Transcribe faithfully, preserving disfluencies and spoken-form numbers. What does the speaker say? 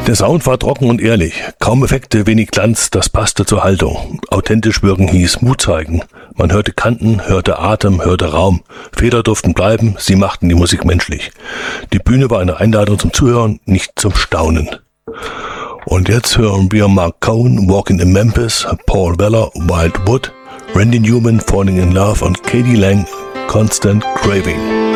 Der Sound war trocken und ehrlich. Kaum Effekte, wenig Glanz, das passte zur Haltung. Authentisch wirken hieß Mut zeigen. Man hörte Kanten, hörte Atem, hörte Raum. Fehler durften bleiben, sie machten die Musik menschlich. Die Bühne war eine Einladung zum Zuhören, nicht zum Staunen. Und jetzt hören wir Mark Cohen, Walking in Memphis, Paul Weller, Wild Wood, Randy Newman, Falling in Love und Katie Lang, Constant Craving.